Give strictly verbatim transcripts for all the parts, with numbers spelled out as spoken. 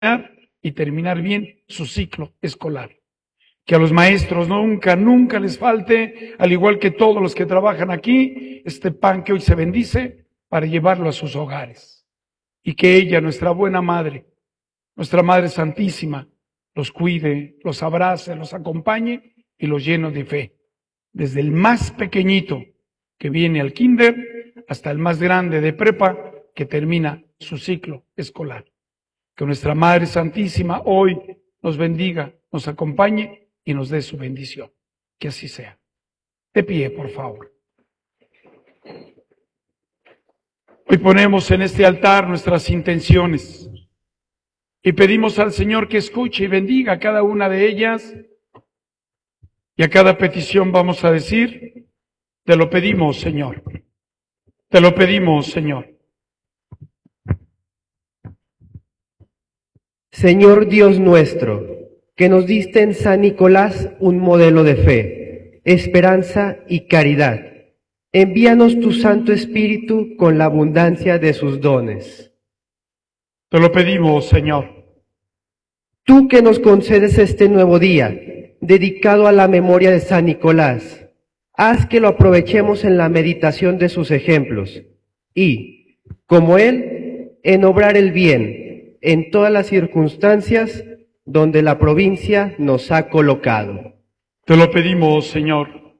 y terminar bien su ciclo escolar. Que a los maestros nunca, nunca les falte, al igual que todos los que trabajan aquí, este pan que hoy se bendice para llevarlo a sus hogares. Y que ella, nuestra buena madre, nuestra Madre Santísima, los cuide, los abrace, los acompañe y los llene de fe. Desde el más pequeñito que viene al kinder hasta el más grande de prepa que termina su ciclo escolar. Que nuestra Madre Santísima hoy nos bendiga, nos acompañe y nos dé su bendición. Que así sea. De pie, por favor. Hoy ponemos en este altar nuestras intenciones y pedimos al Señor que escuche y bendiga cada una de ellas. Y a cada petición vamos a decir, te lo pedimos, Señor. Te lo pedimos, Señor. Señor Dios nuestro, que nos diste en San Nicolás un modelo de fe, esperanza y caridad, envíanos tu Santo Espíritu con la abundancia de sus dones. Te lo pedimos, Señor. Tú que nos concedes este nuevo día, dedicado a la memoria de San Nicolás, haz que lo aprovechemos en la meditación de sus ejemplos y, como él, en obrar el bien en todas las circunstancias donde la provincia nos ha colocado. Te lo pedimos, Señor.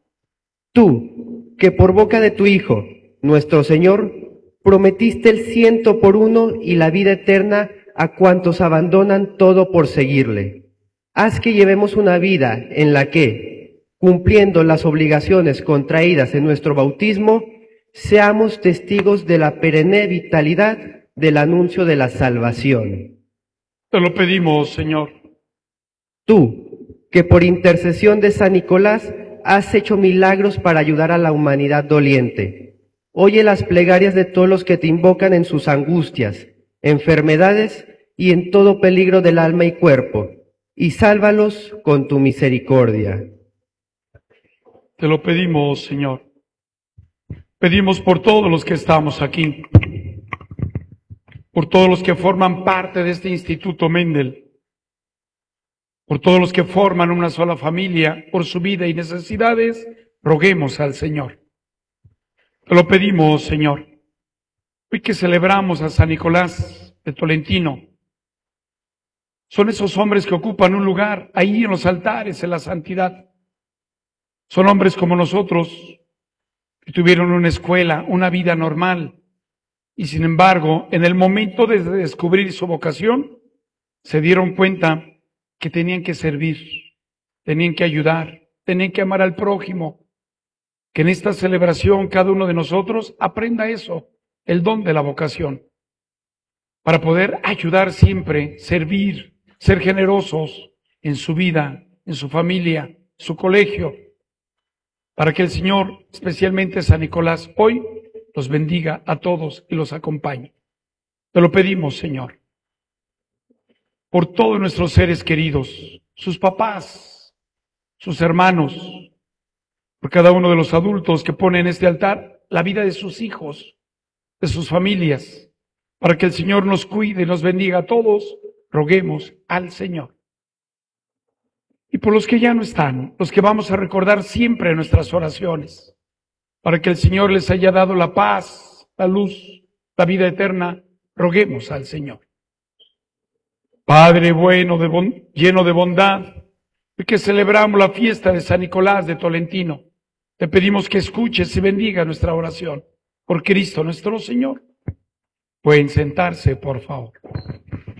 Tú, que por boca de tu Hijo, nuestro Señor, prometiste el ciento por uno y la vida eterna a cuantos abandonan todo por seguirle. Haz que llevemos una vida en la que, cumpliendo las obligaciones contraídas en nuestro bautismo, seamos testigos de la perenne vitalidad del anuncio de la salvación. Te lo pedimos, Señor. Tú, que por intercesión de San Nicolás has hecho milagros para ayudar a la humanidad doliente, oye las plegarias de todos los que te invocan en sus angustias, enfermedades y en todo peligro del alma y cuerpo, y sálvalos con tu misericordia. Te lo pedimos, Señor. Pedimos por todos los que estamos aquí, por todos los que forman parte de este Instituto Mendel, por todos los que forman una sola familia, por su vida y necesidades, roguemos al Señor. Te lo pedimos, Señor. Hoy que celebramos a San Nicolás de Tolentino, son esos hombres que ocupan un lugar ahí en los altares, en la santidad. Son hombres como nosotros, que tuvieron una escuela, una vida normal, y sin embargo, en el momento de descubrir su vocación, se dieron cuenta que tenían que servir, tenían que ayudar, tenían que amar al prójimo. Que en esta celebración cada uno de nosotros aprenda eso, el don de la vocación, para poder ayudar siempre, servir, ser generosos en su vida, en su familia, en su colegio, para que el Señor, especialmente San Nicolás, hoy los bendiga a todos y los acompañe. Te lo pedimos, Señor, por todos nuestros seres queridos, sus papás, sus hermanos, por cada uno de los adultos que ponen en este altar la vida de sus hijos, de sus familias, para que el Señor nos cuide y nos bendiga a todos, roguemos al Señor. Y por los que ya no están, los que vamos a recordar siempre en nuestras oraciones, para que el Señor les haya dado la paz, la luz, la vida eterna, roguemos al Señor. Padre bueno, de bon, lleno de bondad, hoy que celebramos la fiesta de San Nicolás de Tolentino, te pedimos que escuches y bendiga nuestra oración. Por Cristo nuestro Señor. Pueden sentarse, por favor.